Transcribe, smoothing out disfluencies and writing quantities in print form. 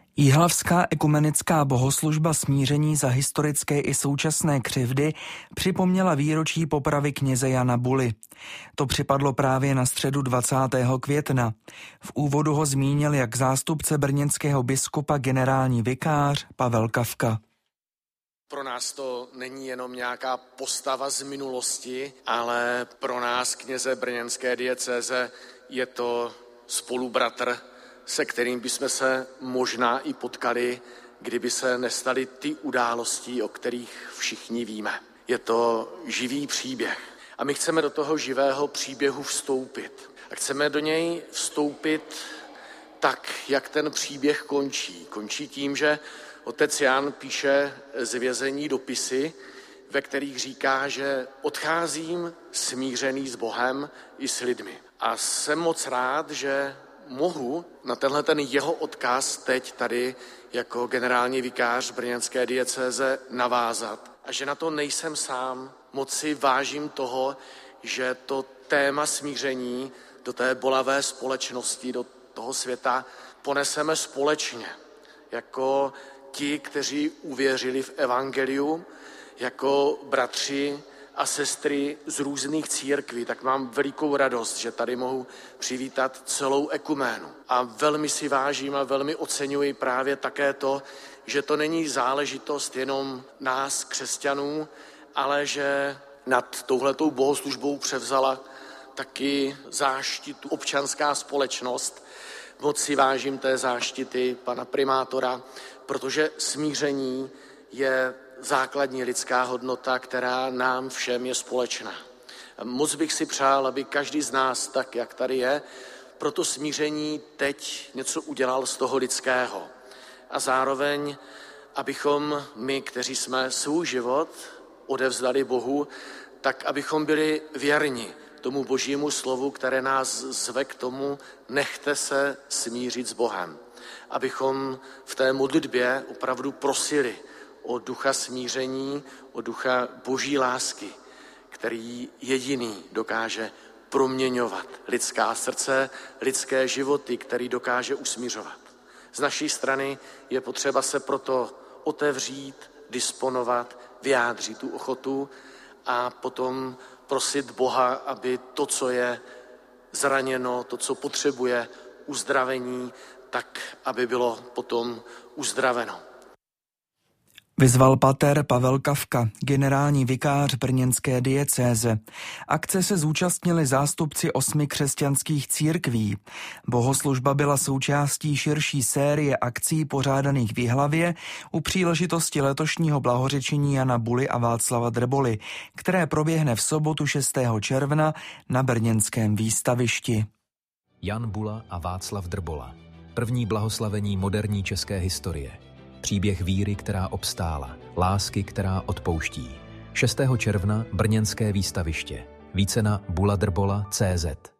Jihlavská ekumenická bohoslužba smíření za historické i současné křivdy připomněla výročí popravy kněze Jana Buly. To připadlo právě na středu 20. května. V úvodu ho zmínil jak zástupce brněnského biskupa generální vikář Pavel Kafka. Pro nás to není jenom nějaká postava z minulosti, ale pro nás kněze brněnské diecéze je to spolubratr, se kterým bychom se možná i potkali, kdyby se nestaly ty události, o kterých všichni víme. Je to živý příběh a my chceme do toho živého příběhu vstoupit. A chceme do něj vstoupit tak, jak ten příběh končí. Končí tím, že otec Jan píše z vězení dopisy, ve kterých říká, že odcházím smířený s Bohem i s lidmi. A jsem moc rád, že mohu na tenhle ten jeho odkaz teď tady jako generální vikář brněnské diecéze navázat. A že na to nejsem sám, moc si vážím toho, že to téma smíření do té bolavé společnosti, do toho světa poneseme společně. Jako ti, kteří uvěřili v evangelium, jako bratři a sestry z různých církví, tak mám velikou radost, že tady mohu přivítat celou ekuménu. A velmi si vážím a velmi oceňuji právě také to, že to není záležitost jenom nás, křesťanů, ale že nad touhletou bohoslužbou převzala taky záštitu občanská společnost. Moc si vážím té záštity pana primátora, protože smíření je základní lidská hodnota, která nám všem je společná. Moc bych si přál, aby každý z nás, tak jak tady je, pro to smíření teď něco udělal z toho lidského. A zároveň, abychom my, kteří jsme svůj život odevzdali Bohu, tak abychom byli věrni tomu božímu slovu, které nás zve k tomu, nechte se smířit s Bohem. Abychom v té modlitbě opravdu prosili o ducha smíření, o ducha boží lásky, který jediný dokáže proměňovat lidská srdce, lidské životy, který dokáže usmířovat. Z naší strany je potřeba se proto otevřít, disponovat, vyjádřit tu ochotu a potom prosit Boha, aby to, co je zraněno, to, co potřebuje uzdravení, tak aby bylo potom uzdraveno. Vyzval pater Pavel Kafka, generální vikář brněnské diecéze. Akce se zúčastnili zástupci 8 křesťanských církví. Bohoslužba byla součástí širší série akcí pořádaných v Jihlavě u příležitosti letošního blahořečení Jana Buly a Václava Drboly, které proběhne v sobotu 6. června na brněnském výstavišti. Jan Bula a Václav Drbola. První blahoslavení moderní české historie. Příběh víry, která obstála, lásky, která odpouští. 6. června brněnské výstaviště. Více na buladrbola.cz